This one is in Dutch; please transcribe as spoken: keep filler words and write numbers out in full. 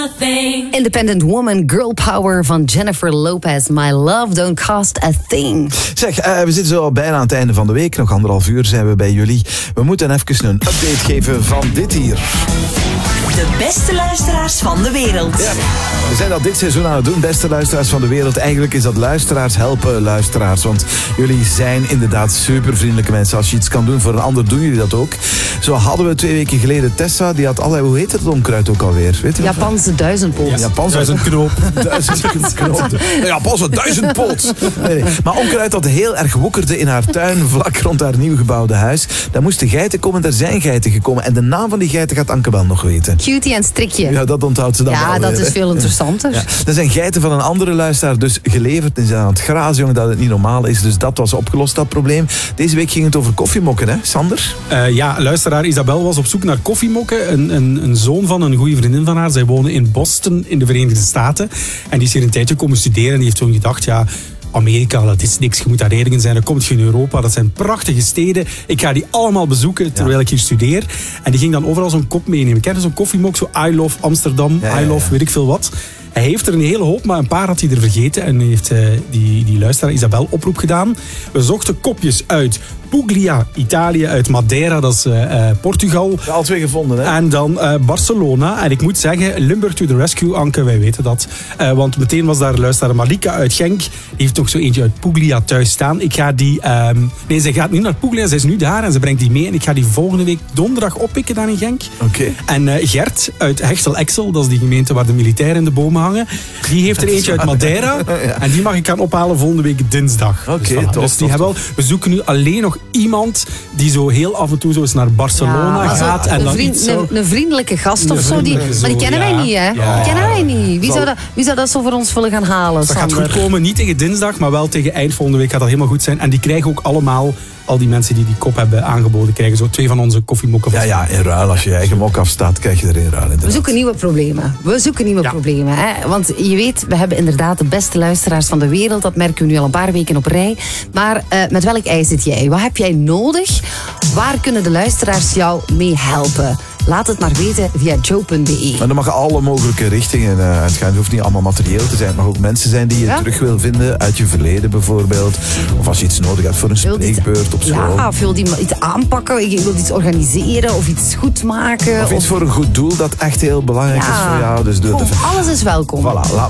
Independent Woman, Girl Power van Jennifer Lopez. My love don't cost a thing. Zeg, uh, we zitten zo al bijna aan het einde van de week. Nog anderhalf uur zijn we bij jullie. We moeten even een update geven van dit hier. De beste luisteraars van de wereld. Ja, we zijn dat dit seizoen aan het doen, beste luisteraars van de wereld. Eigenlijk is dat luisteraars helpen luisteraars. Want jullie zijn inderdaad super vriendelijke mensen. Als je iets kan doen voor een ander, doen jullie dat ook. Zo hadden we twee weken geleden Tessa. Die had allerlei, hoe heet het onkruid ook alweer? Weet je Japanse duizendpoot. Ja, Japanse duizendknoop. Duizendknoop. Japanse duizendpoot. Nee, nee. Maar onkruid dat heel erg woekerde in haar tuin, vlak rond haar nieuw gebouwde huis. Daar moesten geiten komen, daar zijn geiten gekomen. En de naam van die geiten gaat Anke wel nog weten. Cutie en strikje. Ja, dat onthoudt ze dan Ja, wel dat weer, is veel interessanter. Ja. Er zijn geiten van een andere luisteraar dus geleverd. En ze zijn aan het grazen, jongen, dat het niet normaal is. Dus dat was opgelost, dat probleem. Deze week ging het over koffiemokken, hè, Sander? Uh, ja, luisteraar Isabel was op zoek naar koffiemokken. Een, een, een zoon van een goede vriendin van haar. Zij woonde in Boston, in de Verenigde Staten. En die is hier een tijdje komen studeren. En die heeft toen gedacht, ja... Amerika, dat is niks. Je moet daar ergens zijn. Dan komt je in Europa. Dat zijn prachtige steden. Ik ga die allemaal bezoeken terwijl ja. ik hier studeer. En die ging dan overal zo'n kop meenemen. Ken je zo'n koffiemok? Zo I love Amsterdam, ja, I love ja, ja. weet ik veel wat. Hij heeft er een hele hoop, maar een paar had hij er vergeten. En heeft uh, die, die luisteraar Isabel oproep gedaan. We zochten kopjes uit Puglia, Italië, uit Madeira, dat is uh, uh, Portugal. Ja, al twee gevonden, hè? En dan uh, Barcelona. En ik moet zeggen, Limburg to the rescue, Anke, wij weten dat. Uh, want meteen was daar luisteraar Malika uit Genk. Die heeft toch zo eentje uit Puglia thuis staan. Ik ga die... Um, nee, zij gaat nu naar Puglia, zij is nu daar en ze brengt die mee. En ik ga die volgende week donderdag oppikken daar in Genk. Oké. Okay. En uh, Gert uit Hechtel-Exel, dat is die gemeente waar de militairen in de bomen hangen. Die heeft er eentje uit Madeira. Ja. En die mag ik gaan ophalen volgende week dinsdag. Oké, okay, dus, tof, dus die tof, hebben wel, we zoeken nu alleen nog iemand die zo heel af en toe zo eens naar Barcelona ja, gaat. Een, en dan vriend, iets zo... een, een vriendelijke gast een of zo. Die, zo, maar die kennen ja. wij niet, hè? Ja. Die kennen wij niet. Wie zou, dat, wie zou dat zo voor ons willen gaan halen, Dat Sander? gaat goed komen. Niet tegen dinsdag, maar wel tegen eind volgende week gaat dat helemaal goed zijn. En die krijgen ook allemaal... Al die mensen die die kop hebben aangeboden krijgen zo twee van onze koffiemokken. Ja, ja, in ruil. Als je je eigen mok afstaat, krijg je er in ruil. Inderdaad. We zoeken nieuwe problemen. We zoeken nieuwe ja. problemen. Hè? Want je weet, we hebben inderdaad de beste luisteraars van de wereld. Dat merken we nu al een paar weken op rij. Maar uh, met welk ei zit jij? Wat heb jij nodig? Waar kunnen de luisteraars jou mee helpen? Laat het maar weten via joe punt b e. Maar er mag alle mogelijke richtingen uh, uitgaan. Het hoeft niet allemaal materieel te zijn. Het mag ook mensen zijn die je ja? terug wil vinden uit je verleden bijvoorbeeld. Of als je iets nodig hebt voor een spreekbeurt op school. Ja, of wil je iets aanpakken, je wilt iets organiseren of iets goed maken. Of, of iets voor een goed doel dat echt heel belangrijk ja. is voor jou. Dus doe Kom, alles is welkom. Voilà, laat